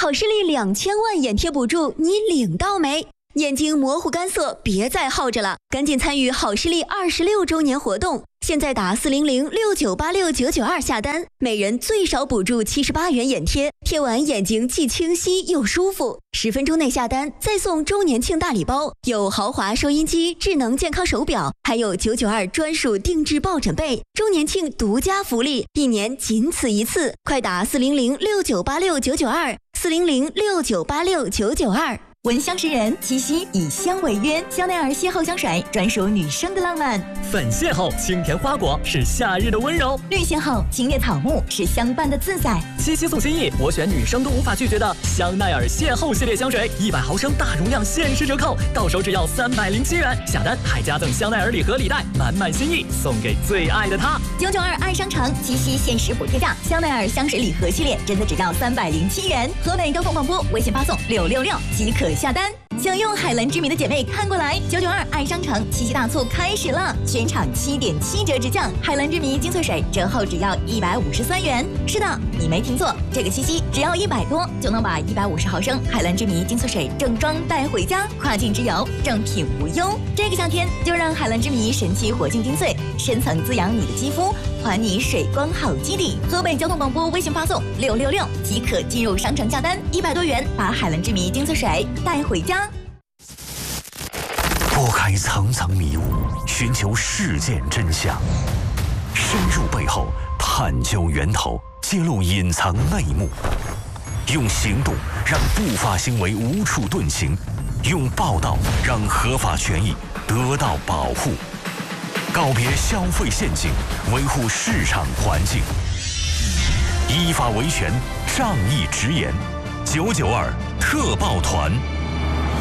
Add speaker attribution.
Speaker 1: 好视力2000万眼贴补助，你领到没？眼睛模糊干涩，别再耗着了，赶紧参与好视力26周年活动！现在打40069869992下单，每人最少补助78元眼贴，贴完眼睛既清晰又舒服。10分钟内下单，再送周年庆大礼包，有豪华收音机、智能健康手表，还有992专属定制抱枕被。周年庆独家福利，一年仅此一次，快打40069869924，40069869992。
Speaker 2: 闻香识人，七夕以香为约，香奈儿邂逅香水专属女生的浪漫。
Speaker 3: 粉邂逅清甜花果是夏日的温柔，
Speaker 2: 绿邂逅青叶草木是相伴的自在。
Speaker 3: 七夕送心意，我选女生都无法拒绝的香奈儿邂逅系列香水，100毫升大容量限时折扣，到手只要307元，下单还加赠香奈儿礼盒礼袋，满满心意送给最爱的他。
Speaker 2: 992爱商城七夕限时补贴价，香奈儿香水礼盒系列真的只要307元。河北交通广播微信发送666即可下单。想用海蓝之谜的姐妹看过来，992爱商城七夕大促开始了，全场7.7折直降，海蓝之谜精粹水折后只要153元。是的，你没听错，这个七夕只要100多就能把150毫升海蓝之谜精粹水正装带回家，跨境之游正品无忧。这个夏天就让海蓝之谜神奇活性精粹深层滋养你的肌肤，还你水光好基底。河北交通广播微信发送666即可进入商城下单，100多元把海蓝之谜精粹水带回家。
Speaker 4: 拨开层层迷雾，寻求事件真相，深入背后探究源头，揭露隐藏内幕，用行动让不法行为无处遁形，用报道让合法权益得到保护，告别消费陷阱，维护市场环境，依法维权，仗义直言。992特报团。